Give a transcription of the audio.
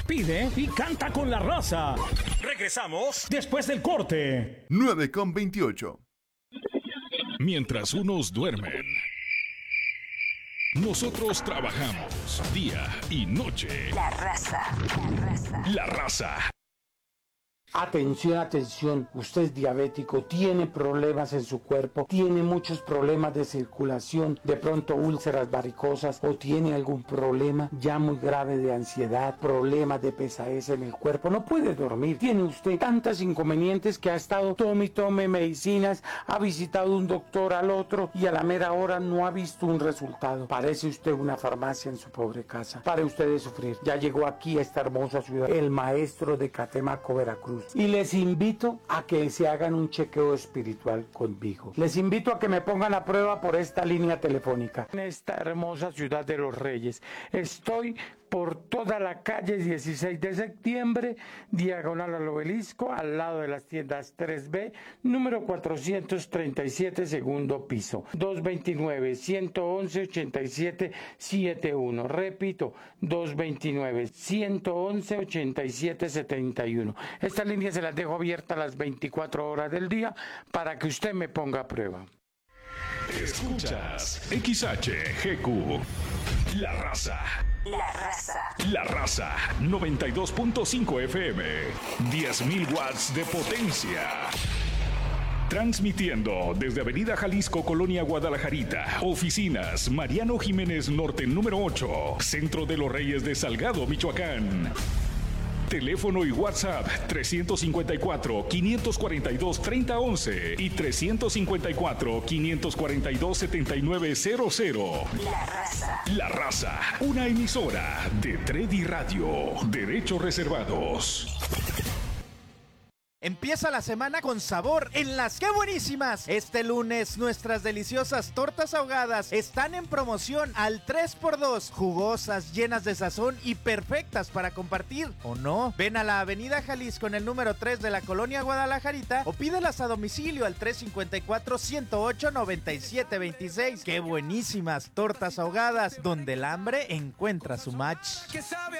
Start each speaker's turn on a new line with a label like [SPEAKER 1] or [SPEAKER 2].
[SPEAKER 1] Pide y canta con la raza. Regresamos después del corte.
[SPEAKER 2] 9:28.
[SPEAKER 3] Mientras unos duermen, nosotros trabajamos día y noche.
[SPEAKER 4] La raza.
[SPEAKER 3] La raza.
[SPEAKER 5] Atención, atención, usted es diabético, tiene problemas en su cuerpo, tiene muchos problemas de circulación, de pronto úlceras varicosas o tiene algún problema ya muy grave de ansiedad, problemas de pesadez en el cuerpo, no puede dormir, tiene usted tantos inconvenientes que ha estado tome y tome medicinas, ha visitado un doctor al otro y a la mera hora no ha visto un resultado. Parece usted una farmacia en su pobre casa. Pare usted de sufrir, ya llegó aquí a esta hermosa ciudad el maestro de Catemaco, Veracruz. Y les invito a que se hagan un chequeo espiritual conmigo. Les invito a que me pongan a prueba por esta línea telefónica. En esta hermosa ciudad de los Reyes. Estoy por toda la calle 16 de septiembre, diagonal al Obelisco, al lado de las tiendas 3B, número 437, segundo piso, 229-111-8771. Repito, 229-111-8771. Esta línea se las dejo abierta las 24 horas del día para que usted me ponga a prueba.
[SPEAKER 3] Escuchas XHGQ. La raza.
[SPEAKER 4] La raza.
[SPEAKER 3] La raza. 92.5 FM. 10.000 watts de potencia. Transmitiendo desde Avenida Jalisco, Colonia Guadalajarita. Oficinas Mariano Jiménez Norte, número 8. Centro de los Reyes de Salgado, Michoacán. Teléfono y WhatsApp 354-542-3011 y 354-542-7900.
[SPEAKER 4] La raza.
[SPEAKER 3] La raza, una emisora de Tredi Radio. Derechos reservados.
[SPEAKER 6] Empieza la semana con sabor en las ¡Qué buenísimas! Este lunes nuestras deliciosas tortas ahogadas están en promoción al 3x2. Jugosas, llenas de sazón y perfectas para compartir, ¿o no? Ven a la Avenida Jalisco en el número 3 de la Colonia Guadalajarita o pídelas a domicilio al 354-108-9726. ¡Qué buenísimas! Tortas ahogadas, donde el hambre encuentra su match.